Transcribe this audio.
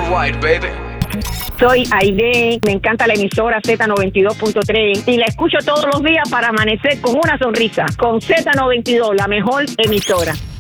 White, baby. Soy Aide, me encanta la emisora Z92.3 y la escucho todos los días para amanecer con una sonrisa. Con Z92, la mejor emisora.